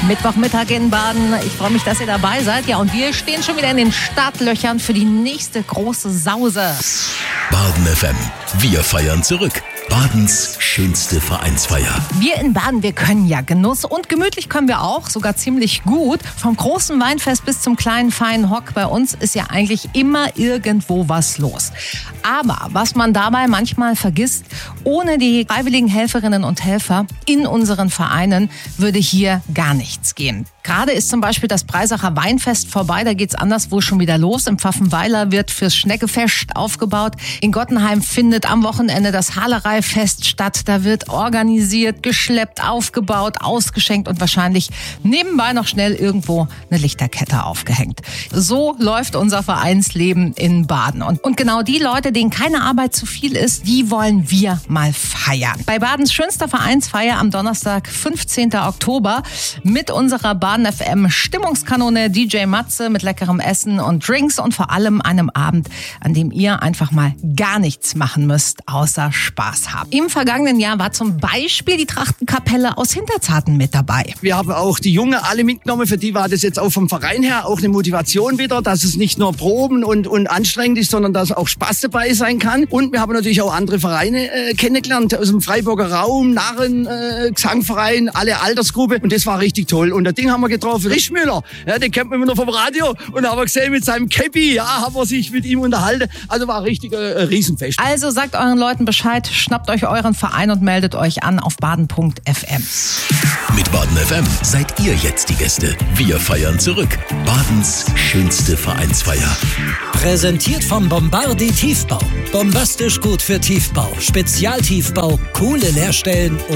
Mittwochmittag in Baden. Ich freue mich, dass ihr dabei seid. Ja, und wir stehen schon wieder in den Startlöchern für die nächste große Sause. Baden FM. Wir feiern zurück. Badens schönste Vereinsfeier. Wir in Baden, wir können ja Genuss und gemütlich können wir auch, sogar ziemlich gut. Vom großen Weinfest bis zum kleinen feinen Hock, bei uns ist ja eigentlich immer irgendwo was los. Aber was man dabei manchmal vergisst, ohne die freiwilligen Helferinnen und Helfer in unseren Vereinen würde hier gar nichts gehen. Gerade ist zum Beispiel das Breisacher Weinfest vorbei, da geht's anderswo schon wieder los. Im Pfaffenweiler wird fürs Schneckefest aufgebaut. In Gottenheim findet am Wochenende das Hahlereifest statt. Da wird organisiert, geschleppt, aufgebaut, ausgeschenkt und wahrscheinlich nebenbei noch schnell irgendwo eine Lichterkette aufgehängt. So läuft unser Vereinsleben in Baden. Und genau die Leute, denen keine Arbeit zu viel ist, die wollen wir mal feiern. Bei Badens schönster Vereinsfeier am Donnerstag, 15. Oktober, mit unserer Baden FM Stimmungskanone DJ Matze mit leckerem Essen und Drinks und vor allem einem Abend, an dem ihr einfach mal gar nichts machen müsst, außer Spaß haben. Im vergangenen Jahr war zum Beispiel die Trachtenkapelle aus Hinterzarten mit dabei. Wir haben auch die Jungen alle mitgenommen, für die war das jetzt auch vom Verein her auch eine Motivation wieder, dass es nicht nur Proben und anstrengend ist, sondern dass auch Spaß dabei sein kann. Und wir haben natürlich auch andere Vereine kennengelernt, aus dem Freiburger Raum, Narren, Gesangverein, alle Altersgruppe und das war richtig toll. Und das Ding haben wir getroffen, Rischmüller, ja, den kennt man immer noch vom Radio und haben wir gesehen mit seinem Käppi, ja, haben wir sich mit ihm unterhalten, also war richtig ein Riesenfest. Also sagt euren Leuten Bescheid, schnappt euch euren Verein und meldet euch an auf baden.fm. Mit Baden FM seid ihr jetzt die Gäste. Wir feiern zurück. Badens schönste Vereinsfeier. Präsentiert vom Bombardi Tiefbau. Bombastisch gut für Tiefbau. Spezialtiefbau, coole Leerstellen